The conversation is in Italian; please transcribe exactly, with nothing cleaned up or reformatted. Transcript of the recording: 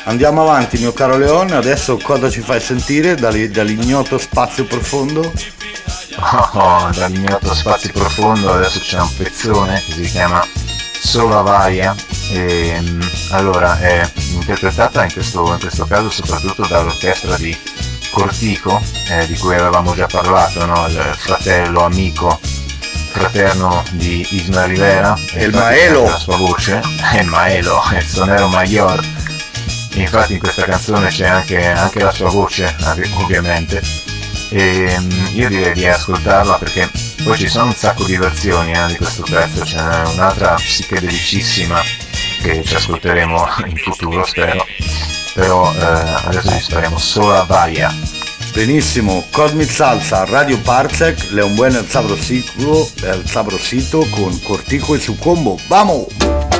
Andiamo avanti, mio caro Leone, adesso cosa ci fai sentire dall'i- dall'ignoto spazio profondo? Oh, dall'ignoto spazio profondo adesso c'è un pezzone che si chiama Solo Avaria e allora è interpretata in questo, in questo caso soprattutto dall'orchestra di Cortico, eh, di cui avevamo già parlato, no? Il fratello amico fraterno di Isma Rivera, e il Maelo, la sua voce è il Maelo, il sonero Mayor. Infatti in questa canzone c'è anche, anche la sua voce, ovviamente, e io direi di ascoltarla perché poi ci sono un sacco di versioni eh, di questo pezzo, ce n'è un'altra psichedelicissima che ci ascolteremo in futuro, spero, però eh, adesso ci speriamo solo a Varia. Benissimo, Cosmic Salsa, Radio Parsec, Leon Bueno el Sabrosito, el Sabrosito con Cortico e su combo, vamos!